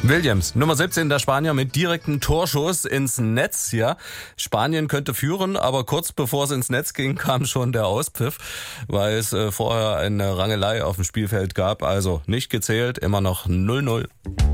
Williams, Nummer 17, der Spanier mit direktem Torschuss ins Netz. Ja, Spanien könnte führen, aber kurz bevor es ins Netz ging, kam schon der Auspfiff, weil es vorher eine Rangelei auf dem Spielfeld gab. Also nicht gezählt, immer noch 0-0.